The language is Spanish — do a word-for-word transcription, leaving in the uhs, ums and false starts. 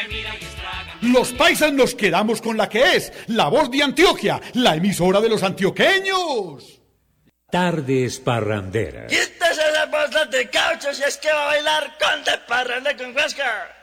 Los paisas nos quedamos con la que es, la voz de Antioquia, la emisora de los antioqueños. Tardes parranderas. Quítese esa bolsa de caucho si es que va a bailar con de parranda con Huáscar.